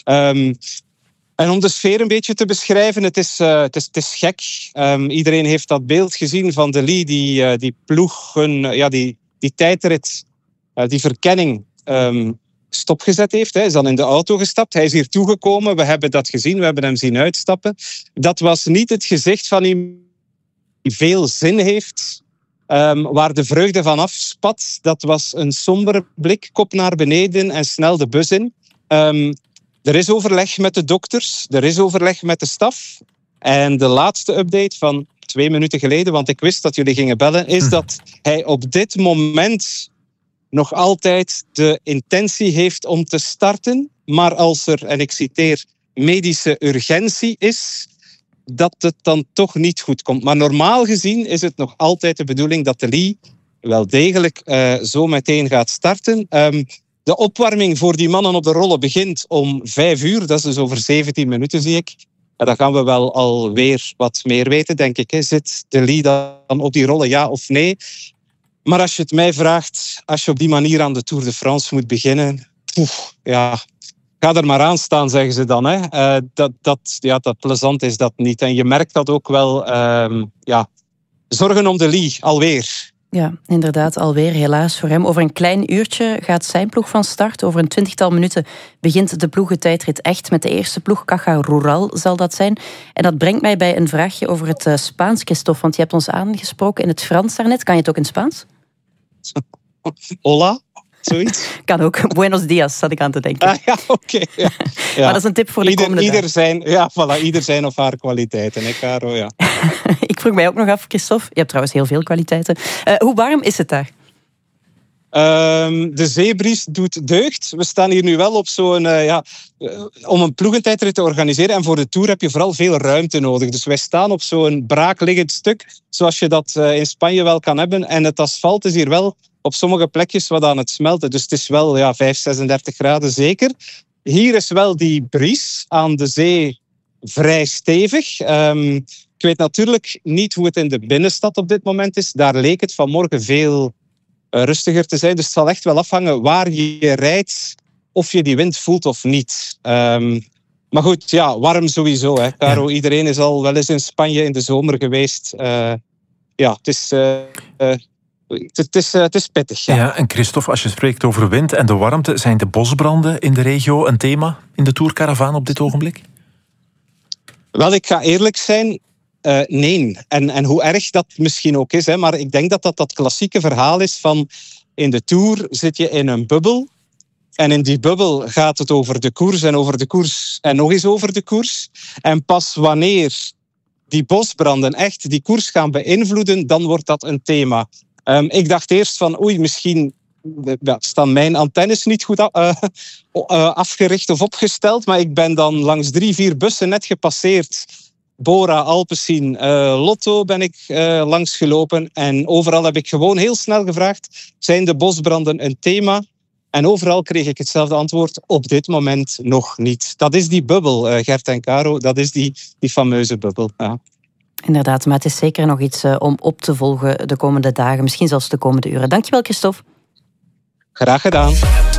En om de sfeer een beetje te beschrijven, het is gek. Iedereen heeft dat beeld gezien van de Lee, die ploeg, die tijdrit, die verkenning stopgezet heeft. Hij is dan in de auto gestapt. Hij is hier toegekomen. We hebben dat gezien. We hebben hem zien uitstappen. Dat was niet het gezicht van iemand die veel zin heeft, waar de vreugde van afspat. Dat was een sombere blik, kop naar beneden en snel de bus in. Er is overleg met de dokters. Er is overleg met de staf. En de laatste update van 2 minuten geleden, want ik wist dat jullie gingen bellen, is dat hij op dit moment nog altijd de intentie heeft om te starten. Maar als er, en ik citeer, medische urgentie is, dat het dan toch niet goed komt. Maar normaal gezien is het nog altijd de bedoeling dat de Lee wel degelijk zo meteen gaat starten. De opwarming voor die mannen op de rollen begint om 5 uur. Dat is dus over 17 minuten, zie ik. En dan gaan we wel alweer wat meer weten, denk ik. Zit de Lee dan op die rollen, ja of nee? Maar als je het mij vraagt, als je op die manier aan de Tour de France moet beginnen, ga er maar aan staan, zeggen ze dan. Hè. Dat plezant is dat niet. En je merkt dat ook wel. Zorgen om de Lee, alweer. Ja, inderdaad, alweer helaas voor hem. Over een klein uurtje gaat zijn ploeg van start. Over een 20-tal minuten begint de ploegentijdrit echt met de eerste ploeg. Caja Rural zal dat zijn. En dat brengt mij bij een vraagje over het Spaans, Christophe. Want je hebt ons aangesproken in het Frans daarnet. Kan je het ook in het Spaans? Hola, zoiets? Kan ook. Buenos dias, zat ik aan te denken. Oké. Ja. Maar dat is een tip voor de komende dag. Ieder zijn of haar kwaliteiten, hè, Caro? Ja. Ik vroeg mij ook nog af, Christophe. Je hebt trouwens heel veel kwaliteiten. Hoe warm is het daar? De zeebries doet deugd. We staan hier nu wel op zo'n... om een ploegentijdrit te organiseren. En voor de Tour heb je vooral veel ruimte nodig. Dus wij staan op zo'n braakliggend stuk, zoals je dat in Spanje wel kan hebben. En het asfalt is hier wel op sommige plekjes wat aan het smelten. Dus het is wel 36 graden zeker. Hier is wel die bries aan de zee vrij stevig. Ik weet natuurlijk niet hoe het in de binnenstad op dit moment is. Daar leek het vanmorgen veel rustiger te zijn. Dus het zal echt wel afhangen waar je rijdt, of je die wind voelt of niet. Maar goed, warm sowieso. Hè. Caro, iedereen is al wel eens in Spanje in de zomer geweest. Het is pittig. Ja. Ja, en Christophe, als je spreekt over wind en de warmte, zijn de bosbranden in de regio een thema in de Tourcaravaan op dit ogenblik? Wel, ik ga eerlijk zijn, nee. En hoe erg dat misschien ook is, hè, maar ik denk dat klassieke verhaal is van in de Tour zit je in een bubbel. En in die bubbel gaat het over de koers en over de koers en nog eens over de koers. En pas wanneer die bosbranden echt die koers gaan beïnvloeden, dan wordt dat een thema. Ik dacht eerst van, misschien staan mijn antennes niet goed afgericht of opgesteld, maar ik ben dan langs 3-4 bussen net gepasseerd. Bora, Alpecin, Lotto ben ik langs gelopen. En overal heb ik gewoon heel snel gevraagd, zijn de bosbranden een thema? En overal kreeg ik hetzelfde antwoord, op dit moment nog niet. Dat is die bubbel, Gert en Caro, dat is die fameuze bubbel. Ja. Inderdaad, maar het is zeker nog iets om op te volgen de komende dagen, misschien zelfs de komende uren. Dankjewel, Christophe. Graag gedaan.